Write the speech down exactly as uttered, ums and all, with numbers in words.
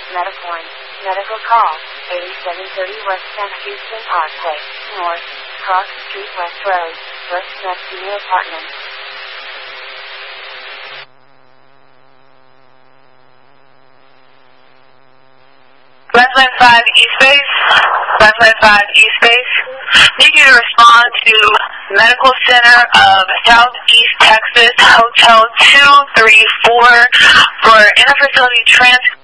Metapoint. Medical call. eighty-seven thirty West ten Houston Park Place. North. Cross Street West Road. West next to your apartment. Westland five East Base. Westland five East Base. Need you to respond to Medical Center of Southeast Texas Hotel two three four for interfacility transport.